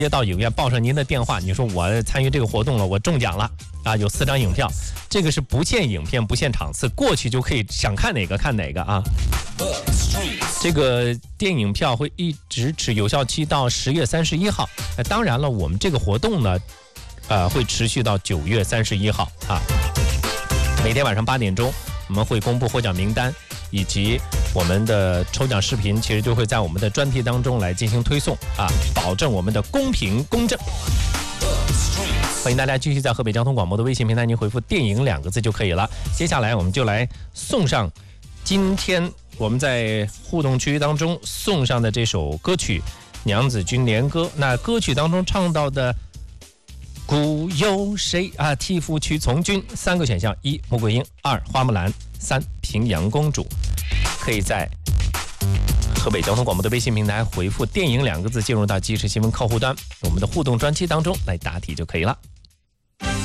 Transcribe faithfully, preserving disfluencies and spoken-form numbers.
接到影院报上您的电话，你说我参与这个活动了，我中奖了啊，有四张影票，这个是不限影片不限场次，过去就可以想看哪个看哪个啊。这个电影票会一直持有效期到十月三十一号。那当然了，我们这个活动呢，呃，会持续到九月三十一号啊。每天晚上八点钟，我们会公布获奖名单，以及我们的抽奖视频，其实就会在我们的专题当中来进行推送啊，保证我们的公平公正。欢迎大家继续在河北交通广播的微信平台，您回复“电影”两个字就可以了。接下来我们就来送上今天我们在互动区当中送上的这首歌曲《娘子军连歌》。那歌曲当中唱到的“古有谁啊替父去从军”三个选项：一穆桂英，二花木兰，三平阳公主。可以在河北交通广播的微信平台回复“电影”两个字，进入到即时新闻客户端我们的互动专区当中来答题就可以了。